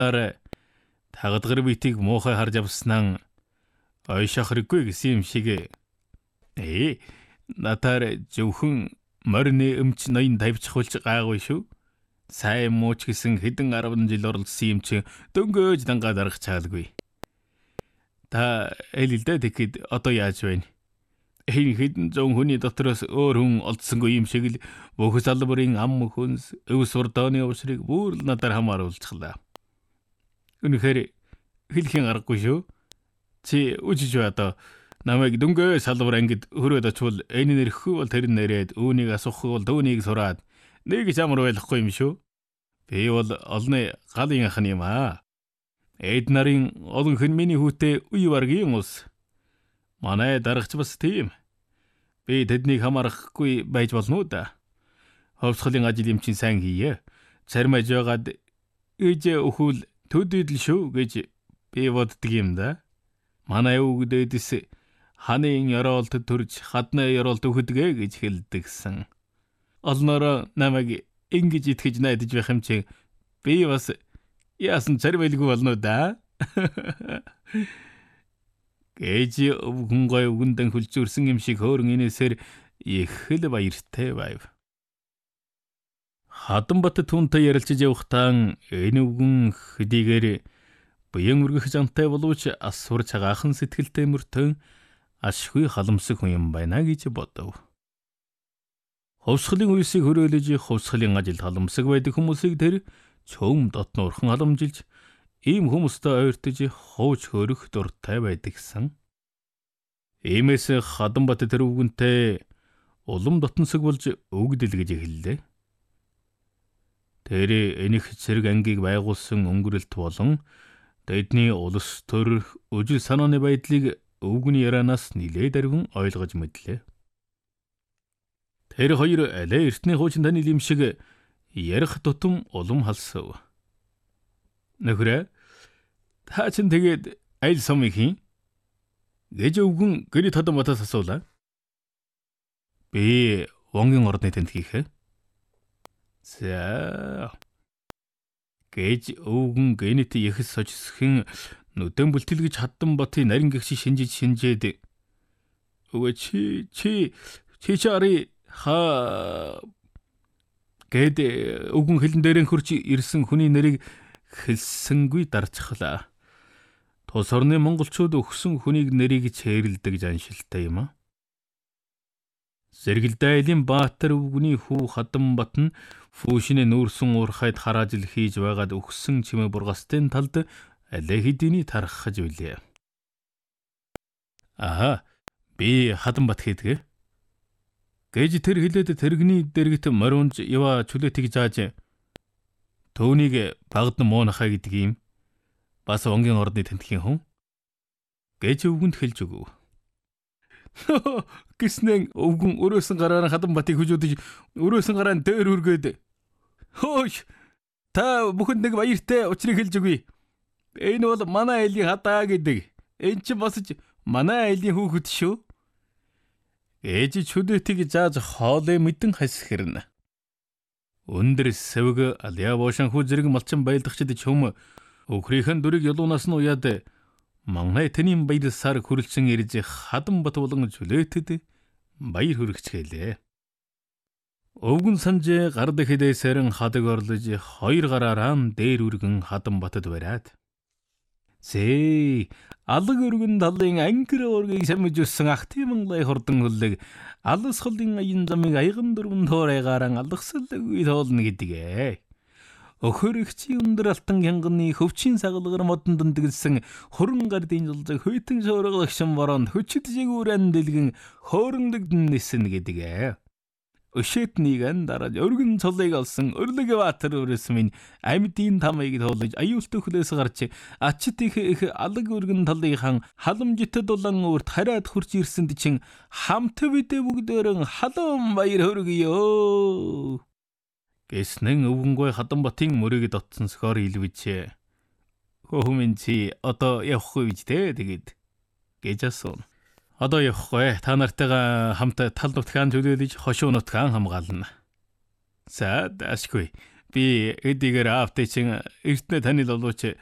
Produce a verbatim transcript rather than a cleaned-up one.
Арай тагадгар битийг муухай харж авснаа ойшох хэрэггүй гэсэн юм шиг. Ээ, натаар зөвхөн морины өмч ноён тавьчихулж гайгүй шүү. Сайн мууч гэсэн хэдэн арван жил оролцсон юм чи дөнгөөж дангаа дарах чаалгүй. Та элэлдэ тэгэхэд одоо яаж байна? Энэ хэдэн зуун хүний дотроос өөр хүн олдсонгүй юм шиг л бүх салбарын ам хүнс өвс урдооны уушрыг бүр л надаар хамааруулчихлаа. Үнэхээр хэлхийн аргагүй шүү. Чи үжиж бай одоо намайг дөнгөө салбар ангид хөрөөд очвол энэ нэрхгүй бол тэр нэрэд үүнийг асуухгүй бол түүнийг сураад нэг замар байхгүй юм шүү. Би бол олны галын ах юм аа. Эд нарын олон хүн миний хүүтэй үе баргийн ус. Манай дарагч бас тийм. Би тэднийг хамаарахгүй байж болно уу да. Ховсголын ажил юм чинь сайн хийе. Цармаж байгаад ээж өхөл төдийдл шүү гэж би боддөг юм да. Манай өвгдөөдс ханын ёроолт төрж хадны ёроолт өгдөг гэж хэлдэгсэн. Олноро намайг ингэж итгэж найдаж байх юм чи би бас яасан цармайлгүй болно да. Гэж өвгөн гой өвгөндөн хүлцүүрсэн юм шиг хөөрөн инээсээр их л баяртай байв. Хадамбат түнтэй ярилцж явахдаа энэ өвгөн хэдийгээр буян өргөх жантай боловч асвар цагаахан сэтгэлтэй мөртөн ашгүй халамсах хүн юм байна гэж бодов. Ховсголын үесийг хөрөөлөж ховсголын ажилд халамсаг байдаг хүмүүсийг тэр цөм дотно урхан халамжилж ийм хүмүүстэй ойртож хууч хөрөх дуртай байдагсан. Иймээс Хадамбат тэр өвгөнтэй улам дотносог болж өгдөл гэж хэллээ. Тэр энэх зэрэг ангийг байгуулсан өнгөрөлт болон тэдний улс төр үжил санааны байдлыг өвгөний ярианаас нилээд арвин ойлгож мэдлээ. Тэр хоёр алей эртний хуучин танил юм шиг ярих тутам улам халсав. Нөхрөө та чинь тэгээд аль сумыг хийн? Гэж өвгөн гэрээ Хадамбатаас асуулаа. Би Вонгийн ордны тэнд хийхэ. За. Гэж өвгөн гэнэт яхис сожсхийн нүдэн бүлтэлгэж Хадамбатын нарийн гэгч шинжиж шинжээд өвөө чи чи чи чари ха гэд өвгөн хэлэн дээрэн хурж ирсэн хүний нэрийг хэлсэнгүй дарчихлаа. Тус орны монголчууд өгсөн хүнийг нэрийг чэйрэлдэг жаншилтай юм а. Зэргэлдайлын Баатар өвгөний хүү Хадамбат нь фүүшинэ нүүрсэн уурхайд хараажил хийж байгаад өгсөн чимээ бургастын талд алей хэдийний тархаж үлээ. Аха, би Хадамбат хийдэг. Гэж тэр хэлээд тэрэгний дэрэгт морунж ява чөлөөтийг зааж төвнийг багд муунахаа гэдэг юм. Бас Вонгийн ордны тентхийн хүн. Гэж өвгөнд хэлж өгөв. Гэснэн өвгөн өрөөсөн гараар Хадамбатыг хүжүүдэж өрөөсөн гараа дээр үргээд хөөш та бүхэнд нэг баяртай учрыг хэлж өгье. Энэ бол манай айлын хадаа гэдэг. Энэ ч бас манай айлын хүүхэд шүү. Ээж чөлөөтийг зааж хоолой мэдэн хасхирна. Өндөр сэвг алия бошин хүү зэрэг малчин байлдагчд чөм өхрийнхэн дүрийг ялуунаас нь уяад мангай тэнийн баяр сар хүрэлцэн ирж Хадамбат болон чөлөөтөд баяр хүргэцгэлээ. Өвгөн санжээ гар дэхэдээ сэрэн хадаг орлож хоёр гараараа дээр үргэн Хадамбатад бариад зээ алаг өргөн талын ангир ургийг самж өссөн ах тиймэнлай хордон хөлөг алс холын аян замыг аяган дөрвөн тоорайгааран алгасалгүй тоолно гэдгээ. Өхөрөгчийн өндөр алтан хянганы хөвчин сагалгар модон дандгэлсэн хуран гардын жолзог хөйтэн шооргоогшин воронд хөчөд жигүүрэн дэлгэн хоорондогдн нисэн гэдгээ. Өшөөтнийг ан дараад өргөн цолыг олсон өрлөг Баатар өрөөсмийн амьдын тамыг тоолж аюулт өхлөөс гарч ачт их их алаг өргөн талынхан халамжтад улан өөрт хараад хурж ирсэнд чин хамт бидэ бүгдээрэн халуун баяр хөргөё. Гэснэн өвгөнгой Хадамбатын мөрийг дотсон сөхөр илвэж хөөмэн чи одоо явахгүй гэж тэ тэгэд гэж асуув. Одоо явахгүй. Та нартайгаа хамт тал нутгаан төлөөлж хошуу нутгаан хамгаална. За даашгүй. Би эдгээр аавтай чин эртнэ танил болооч